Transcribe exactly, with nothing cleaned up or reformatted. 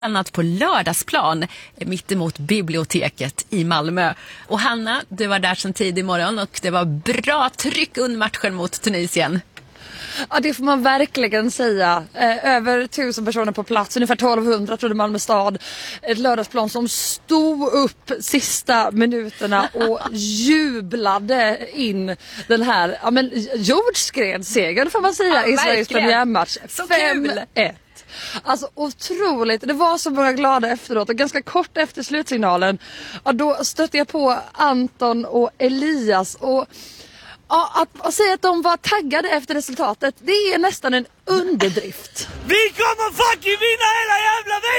annat på Lördagsplan mitt emot biblioteket i Malmö. Och Hanna, du var där sedan tidig morgon och det var bra tryck under matchen mot Tunisien. Ja, det får man verkligen säga. Eh, över tusen personer på plats, ungefär tolvhundra trodde Malmö stad. Ett Lördagsplan som stod upp sista minuterna och jublade in den här ja, men, jordskredssegern får man säga, ja, i Sveriges premiärmatch. fem ett. Alltså otroligt, det var så många glada efteråt och ganska kort efter slutsignalen ja, då stötte jag på Anton och Elias och ja, att, att säga att de var taggade efter resultatet, det är nästan en underdrift. Vi kommer fucking vinna hela jävla